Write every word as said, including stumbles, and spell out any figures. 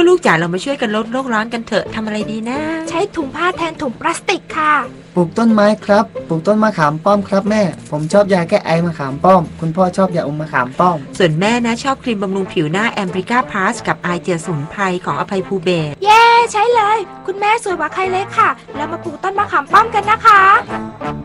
ลูกๆจ๋าเรามาช่วยกันลดโลกร้อนกันเถอะทำอะไรดีนะใช้ถุงผ้าแทนถุงพลาสติกค่ะปลูกต้นไม้ครับปลูกต้นมะขามป้อมครับแม่ผมชอบยาแก้ไอมะขามป้อมคุณพ่อชอบยาอมมะขามป้อมส่วนแม่นะชอบครีมบำรุงผิวหน้าแอมบริก้าพลัสกับไอเจียสมุนไพรของอภัยภูเบศรเย้ใช้เลยคุณแม่สวยกว่าใครเลยค่ะแล้วมาปลูกต้นมะขามป้อมกันนะคะ